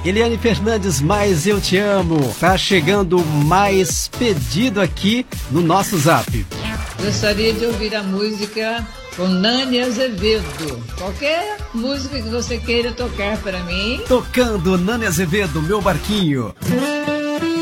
Eliane Fernandes, Mais Eu Te Amo. Tá chegando mais pedido aqui no nosso Zap. Gostaria de ouvir a música com Nani Azevedo. Qualquer música que você queira tocar para mim. Tocando Nani Azevedo, Meu Barquinho.